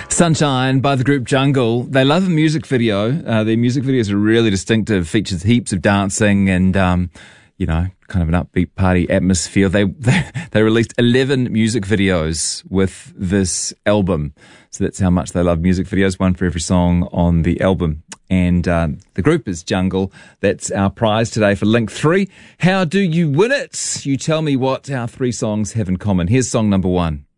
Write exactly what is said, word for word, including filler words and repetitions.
Sunshine by the group Jungle. They love a music video. Uh, their music videos are really distinctive, features heaps of dancing and, um, you know, kind of an upbeat party atmosphere. They, they they released eleven music videos with this album. So that's how much they love music videos, one for every song on the album. And uh, the group is Jungle. That's our prize today for Link three. How do you win it? You tell me what our three songs have in common. Here's song number one.